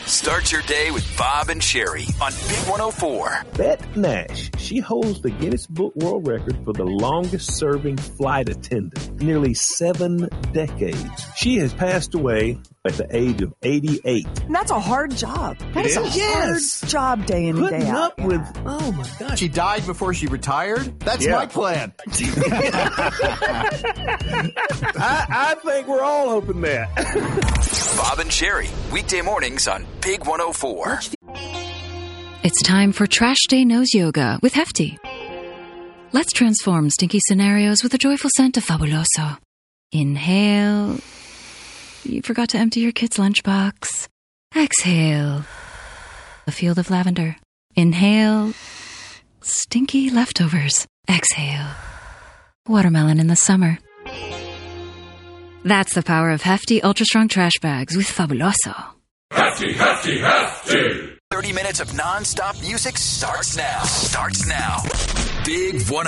Start your day with Bob and Sherry on Big 104. Bette Nash, she holds the Guinness Book World Record for the longest-serving flight attendant, nearly 7 decades. She has passed away at the age of 88. And that's a hard job. That is a hard job day in and day out. Putting up with, oh my gosh. She died before she retired? That's my plan. I think we're all hoping that. Bob and Sherry, weekday mornings on Big 104. It's time for Trash Day Nose Yoga with Hefty. Let's transform stinky scenarios with a joyful scent of Fabuloso. Inhale. You forgot to empty your kid's lunchbox. Exhale. A field of lavender. Inhale. Stinky leftovers. Exhale. Watermelon in the summer. That's the power of Hefty Ultra Strong Trash Bags with Fabuloso. Hefty, hefty, hefty! 30 minutes of non-stop music starts now. Big 104.